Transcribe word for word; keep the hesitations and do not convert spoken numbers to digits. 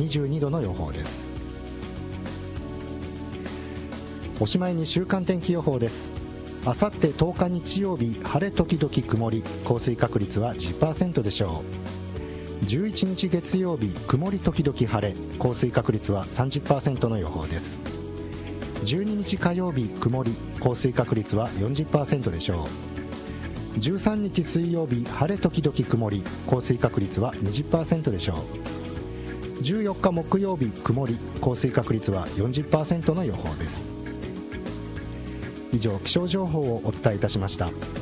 にじゅうにどの予報です。おしまいに週間天気予報です。あさってとおか日曜日、晴れ時々曇り、降水確率は じゅっパーセント でしょう。じゅういちにち月曜日、曇り時々晴れ、降水確率は さんじゅっパーセント の予報です。じゅうににち火曜日、曇り、降水確率は よんじゅっパーセント でしょう。じゅうさんにち水曜日、晴れ時々曇り、降水確率は にじゅっパーセント でしょう。じゅうよっか木曜日、曇り、降水確率は よんじゅっパーセント の予報です。以上、気象情報をお伝えいたしました。